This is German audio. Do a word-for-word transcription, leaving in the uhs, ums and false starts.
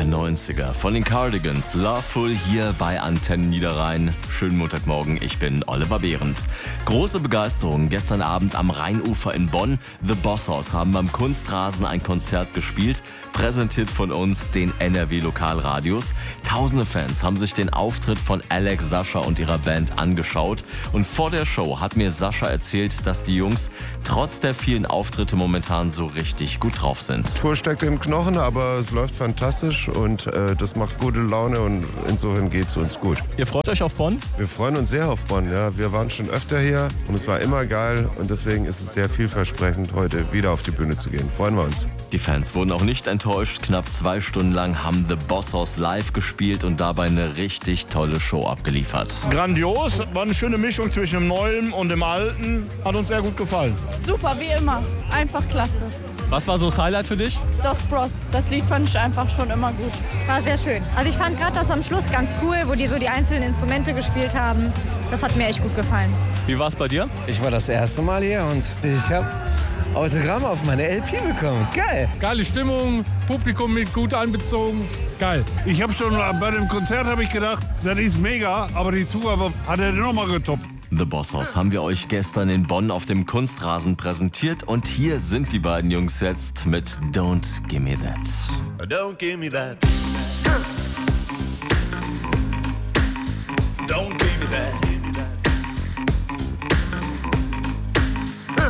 Der neunziger von den Cardigans, Loveful hier bei Antenne Niederrhein. Schönen Montagmorgen, ich bin Oliver Behrendt. Große Begeisterung gestern Abend am Rheinufer in Bonn. The Bosshaus haben beim Kunstrasen ein Konzert gespielt, präsentiert von uns, den N R W Lokalradios. Tausende Fans haben sich den Auftritt von Alex, Sascha und ihrer Band angeschaut. Und vor der Show hat mir Sascha erzählt, dass die Jungs trotz der vielen Auftritte momentan so richtig gut drauf sind. Tour steckt im Knochen, aber es läuft fantastisch und äh, das macht gute Laune und insofern geht es uns gut. Ihr freut euch auf Bonn? Wir freuen uns sehr auf Bonn, ja. Wir waren schon öfter hier und es war immer geil und deswegen ist es sehr vielversprechend, heute wieder auf die Bühne zu gehen. Freuen wir uns. Die Fans wurden auch nicht enttäuscht. Knapp zwei Stunden lang haben The Bosshaus live gespielt und dabei eine richtig tolle Show abgeliefert. Grandios, war eine schöne Mischung zwischen dem Neuen und dem Alten. Hat uns sehr gut gefallen. Super, wie immer. Einfach klasse. Was war so das Highlight für dich? Dos Bros. Das Lied fand ich einfach schon immer gut. War sehr schön. Also ich fand gerade das am Schluss ganz cool, wo die so die einzelnen Instrumente gespielt haben. Das hat mir echt gut gefallen. Wie war es bei dir? Ich war das erste Mal hier und ich habe Autogramm auf meine L P bekommen. Geil. Geile Stimmung, Publikum mit gut einbezogen. Geil. Ich habe schon bei dem Konzert habe ich gedacht, das ist mega, aber die Zugabe hat er nochmal getoppt. The Bosshaus haben wir euch gestern in Bonn auf dem Kunstrasen präsentiert und hier sind die beiden Jungs jetzt mit Don't Give Me That. Don't give me that. Don't give me that.